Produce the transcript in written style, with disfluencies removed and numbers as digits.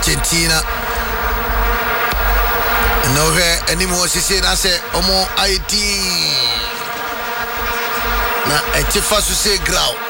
Argentina. No hair anymore, she said, I said, Omo, I na etifa so se grow